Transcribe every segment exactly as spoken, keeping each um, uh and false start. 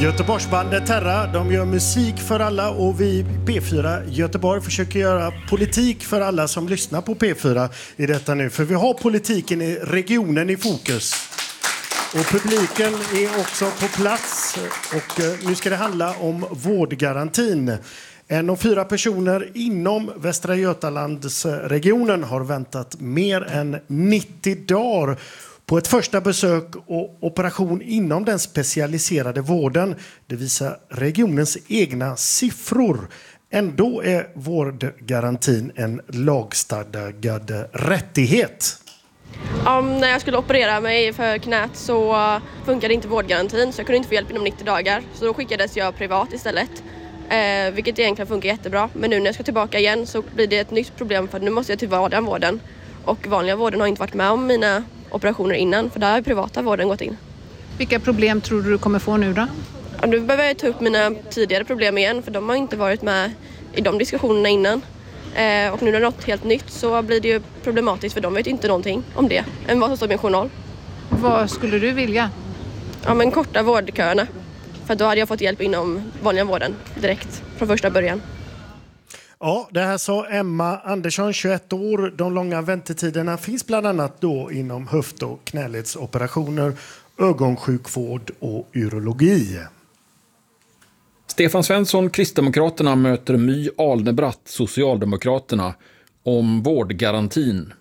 Göteborgsbandet Terra, de gör musik för alla och vi P fyra Göteborg försöker göra politik för alla som lyssnar på P fyra i detta nu. För vi har politiken i regionen i fokus. Och publiken är också på plats och nu ska det handla om vårdgarantin. En av fyra personer inom Västra Götalandsregionen har väntat mer än nittio dagar på ett första besök och operation inom den specialiserade vården. Det visar regionens egna siffror. Ändå är vårdgarantin en lagstadgad rättighet. Um, när jag skulle operera mig för knät så funkade inte vårdgarantin så jag kunde inte få hjälp inom nittio dagar. Så då skickades jag privat istället. Eh, vilket egentligen funkar jättebra. Men nu när jag ska tillbaka igen så blir det ett nytt problem för nu måste jag till vården. Och vanliga vården har inte varit med om mina operationer innan för där har privata vården gått in. Vilka problem tror du du kommer få nu då? Ja, nu behöver jag ta upp mina tidigare problem igen för de har inte varit med i de diskussionerna innan. Eh, och nu när det är något helt nytt så blir det ju problematiskt för de vet inte någonting om det än vad som står i min journal. Vad skulle du vilja? Ja, men korta vårdköerna. För då hade jag fått hjälp inom vanliga vården direkt från första början. Ja, det här sa Emma Andersson, tjugoett år. De långa väntetiderna finns bland annat då inom höft- och knäledsoperationer, ögonsjukvård och urologi. Stefan Svensson, Kristdemokraterna, möter My Alnebratt, Socialdemokraterna, om vårdgarantin.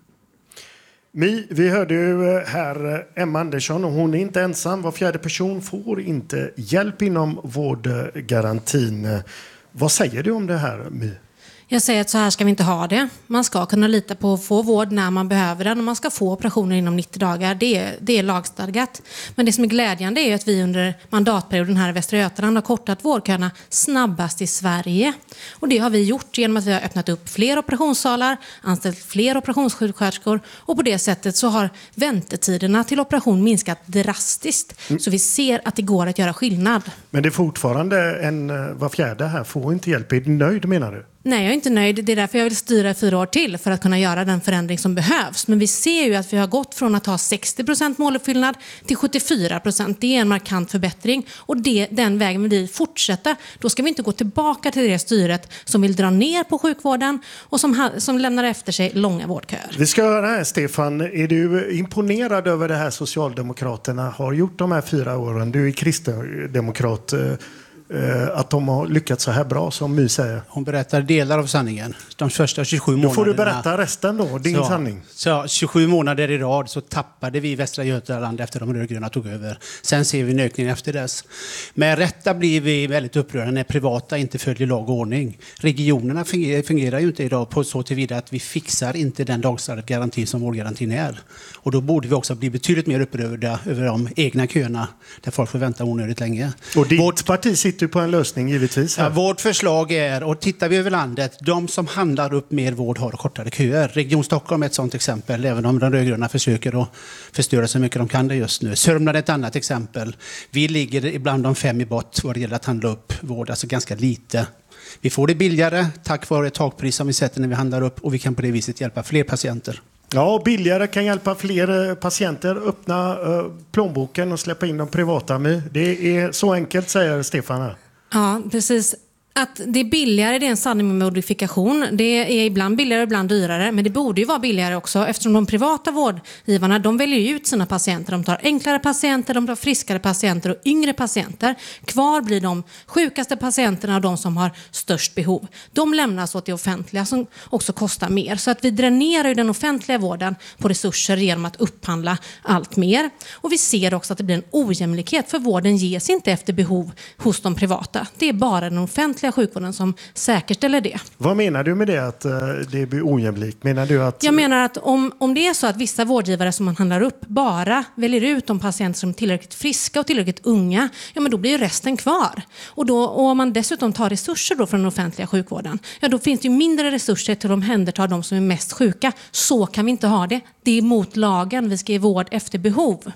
My, vi hörde ju här Emma Andersson och hon är inte ensam. Var fjärde person får inte hjälp inom vårdgarantin. Vad säger du om det här, My? Jag säger att så här ska vi inte ha det. Man ska kunna lita på att få vård när man behöver den och man ska få operationer inom nittio dagar. Det är, det är lagstadgat. Men det som är glädjande är att vi under mandatperioden här i Västra Götaland har kortat vårdköerna snabbast i Sverige. Och det har vi gjort genom att vi har öppnat upp fler operationssalar, anställt fler operationssjuksköterskor och på det sättet så har väntetiderna till operation minskat drastiskt. Mm. Så vi ser att det går att göra skillnad. Men det är fortfarande en var fjärde här får inte hjälp. Är du nöjd menar du? Nej, jag är inte nöjd. Det är därför jag vill styra i fyra år till för att kunna göra den förändring som behövs. Men vi ser ju att vi har gått från att ha sextio procent måluppfyllnad till sjuttiofyra procent. Det är en markant förbättring och det, den vägen vill vi fortsätta. Då ska vi inte gå tillbaka till det styret som vill dra ner på sjukvården och som, ha, som lämnar efter sig långa vårdköer. Vi ska höra här, Stefan. Är du imponerad över det här Socialdemokraterna har gjort de här fyra åren? Du är kristdemokrat. Att de har lyckats så här bra som My säger. Hon berättar delar av sanningen. De första tjugosju månaderna. Då får du berätta resten då, din så, sanning. Så tjugosju månader i rad så tappade vi Västra Götaland efter de rödgröna tog över. Sen ser vi en ökning efter dess. Men rätta blir vi väldigt upprörda när privata inte följer lag och ordning. Regionerna fungerar, fungerar ju inte idag på så tillvida att vi fixar inte den lagstadgade garantin som vårdgarantin är. Och då borde vi också bli betydligt mer upprörda över de egna köerna där folk får vänta onödigt länge. Och ditt Vårt parti sitter på en lösning givetvis. Ja, vårt förslag är, och tittar vi över landet, de som handlar upp mer vård har kortare köer. Region Stockholm är ett sådant exempel, även om de rödgröna försöker att förstöra så mycket de kan det just nu. Sörmland är ett annat exempel. Vi ligger ibland de fem i bott vad det gäller att handla upp vård, alltså ganska lite. Vi får det billigare tack vare ett takpris som vi sätter när vi handlar upp och vi kan på det viset hjälpa fler patienter. Ja, billigare kan hjälpa fler patienter öppna uh, plånboken och släppa in de privata. Det är så enkelt, säger Stefan här. Ja, precis. Att det är billigare, det är en sanning med modifikation. Det är ibland billigare, ibland dyrare. Men det borde ju vara billigare också eftersom de privata vårdgivarna, de väljer ju ut sina patienter. De tar enklare patienter, de tar friskare patienter och yngre patienter. Kvar blir de sjukaste patienterna och de som har störst behov. De lämnas åt det offentliga som också kostar mer. Så att vi dränerar ju den offentliga vården på resurser genom att upphandla allt mer. Och vi ser också att det blir en ojämlikhet för vården ges inte efter behov hos de privata. Det är bara den offentliga sjukvården som säkerställer det. Vad menar du med det att uh, det blir ojämlikt? Menar du att... Jag menar att om, om det är så att vissa vårdgivare som man handlar upp bara väljer ut de patienter som är tillräckligt friska och tillräckligt unga, ja men då blir ju resten kvar. Och, då, och om man dessutom tar resurser då från den offentliga sjukvården, ja då finns det ju mindre resurser till att omhänderta de som är mest sjuka. Så kan vi inte ha det. Det är mot lagen. Vi ska ge vård efter behov.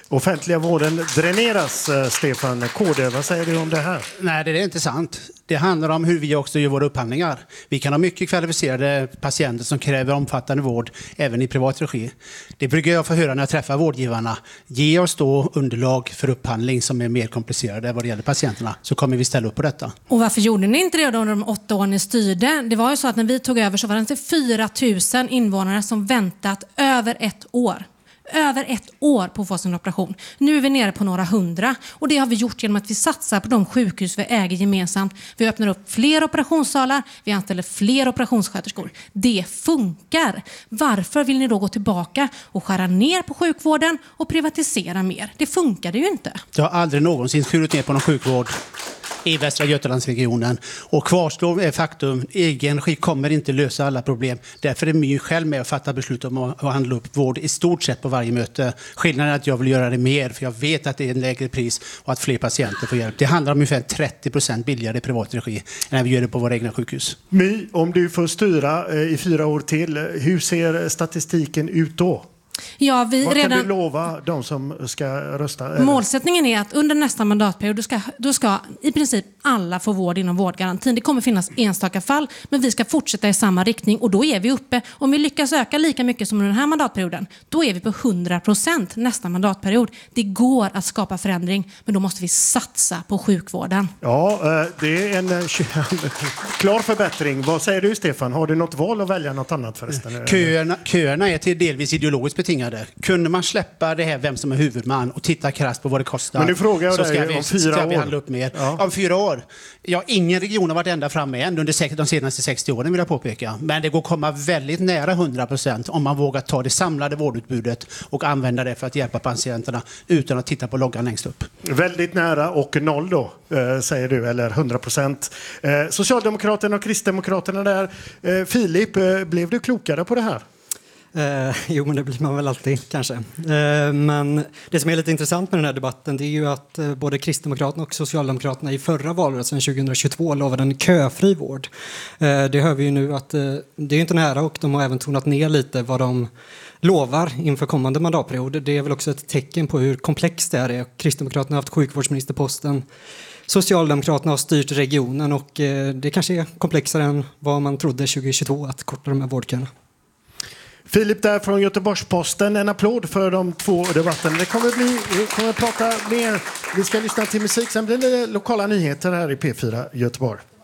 Offentliga vården dräneras, eh, Stefan. K D, vad säger du om det här? Nej, det är inte sant. Det handlar om hur vi också gör våra upphandlingar. Vi kan ha mycket kvalificerade patienter som kräver omfattande vård även i privat regi. Det brukar jag få höra när jag träffar vårdgivarna. Ge oss då underlag för upphandling som är mer komplicerade vad det gäller patienterna, så kommer vi ställa upp på detta. Och varför gjorde ni inte det under de åtta åren ni styrde? Det var ju så att när vi tog över så var det inte fyra tusen invånare som väntat över ett år. Över ett år på att få sin operation. Nu är vi nere på några hundra. Och det har vi gjort genom att vi satsar på de sjukhus vi äger gemensamt. Vi öppnar upp fler operationssalar. Vi anställer fler operationssköterskor. Det funkar. Varför vill ni då gå tillbaka och skära ner på sjukvården och privatisera mer? Det funkar det ju inte. Jag har aldrig någonsin skurit ner på någon sjukvård i Västra Götalandsregionen. Och kvarstår är faktum, egen regi kommer inte lösa alla problem. Därför är My själv med att fatta beslut om att handla upp vård i stort sett på varje möte. Skillnaden är att jag vill göra det mer, för jag vet att det är en lägre pris och att fler patienter får hjälp. Det handlar om ungefär trettio procent billigare i privat regi än när vi gör det på våra egna sjukhus. My, om du får styra eh, i fyra år till, hur ser statistiken ut då? Ja, vi Vad kan redan... du lova de som ska rösta? Eller? Målsättningen är att under nästa mandatperiod då ska, då ska i princip alla få vård inom vårdgarantin. Det kommer finnas enstaka fall, men vi ska fortsätta i samma riktning och då är vi uppe. Om vi lyckas öka lika mycket som under den här mandatperioden, då är vi på hundra procent nästa mandatperiod. Det går att skapa förändring, men då måste vi satsa på sjukvården. Ja, det är en klar förbättring. Vad säger du, Stefan? Har du något val att välja något annat förresten? Köerna, köerna är till delvis ideologiskt betingade. Kunde man släppa det här vem som är huvudman och titta krasst på vad det kostar, men nu frågar jag så ska dig, vi, om fyra ska vi år. handla upp mer. Ja. Om fyra år. Ja, ingen region har varit ända framme än under de senaste sextio åren, vill jag påpeka. Men det går att komma väldigt nära hundra procent om man vågar ta det samlade vårdutbudet och använda det för att hjälpa patienterna utan att titta på loggan längst upp. Väldigt nära och noll då, eh, säger du, eller hundra procent. Eh, Socialdemokraterna och Kristdemokraterna där. Eh, Filip, eh, blev du klokare på det här? Eh, jo, men det blir man väl alltid kanske. Eh, men det som är lite intressant med den här debatten, det är ju att eh, både Kristdemokraterna och Socialdemokraterna i förra valrörelsen tjugohundratjugotvå lovade en köfri vård. Eh, det hör vi ju nu att eh, det är inte nära, och de har även tonat ner lite vad de lovar inför kommande mandatperiod. Det är väl också ett tecken på hur komplext det här är. Kristdemokraterna har haft sjukvårdsministerposten. Socialdemokraterna har styrt regionen, och eh, det kanske är komplexare än vad man trodde tjugohundratjugotvå att korta de här vårdköerna. Filip där från Göteborgs-Posten. En applåd för de två debatterna. Det kommer bli, vi kommer att prata mer. Vi ska lyssna till musik. Sen blir det lokala nyheter här i P fyra Göteborg.